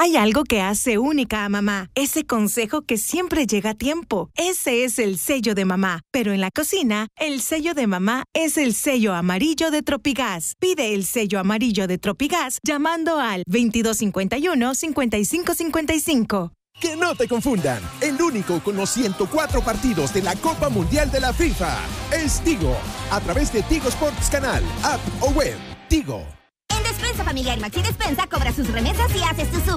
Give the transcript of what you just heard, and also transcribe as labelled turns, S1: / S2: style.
S1: Hay algo que hace única a mamá. Ese consejo que siempre llega a tiempo. Ese es el sello de mamá. Pero en la cocina, el sello de mamá es el sello amarillo de Tropigas. Pide el sello amarillo de Tropigas llamando al 2251-5555.
S2: Que no te confundan, el único con los 104 partidos de la Copa Mundial de la FIFA es Tigo, a través de Tigo Sports Canal, app o web. Tigo.
S3: En Despensa Familiar Maxi Despensa cobra sus remesas y haces tu